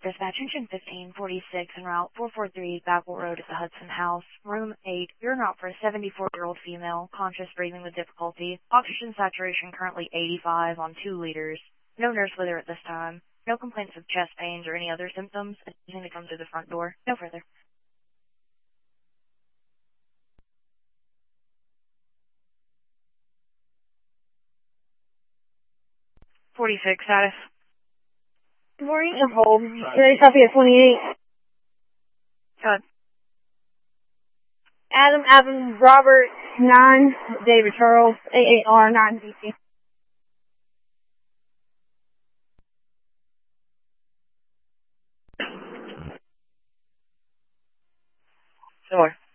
Dispatch engine 1546 en route 443 Backwell Road at the Hudson House, room 8. You're en route for a 74-year-old female, conscious, breathing with difficulty. Oxygen saturation currently 85 on 2 liters. No nurse with her at this time. No complaints of chest pains or any other symptoms. Attempting to come through the front door. No further. 46 status. Good morning, hold. Ready, copy at 28. Go ahead. Adam, Robert, 9, David Charles, AAR, 9, DC. Sure.